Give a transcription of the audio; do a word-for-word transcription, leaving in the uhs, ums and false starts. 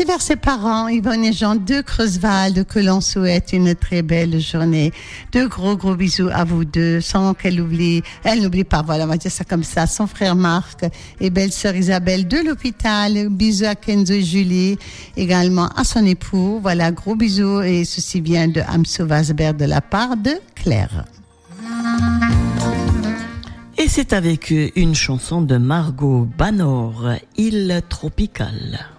aussi vers ses parents, Yvonne et Jean de Creuswald, que l'on souhaite une très belle journée. De gros, gros bisous à vous deux, sans qu'elle oublie, elle n'oublie pas, voilà, on va dire ça comme ça, son frère Marc et belle-sœur Isabelle de l'hôpital. Bisous à Kenzo et Julie, également à son époux. Voilà, gros bisous, et ceci vient de Amso Wasberg de la part de Claire. Et c'est avec une chanson de Margot Banor, Île tropicale.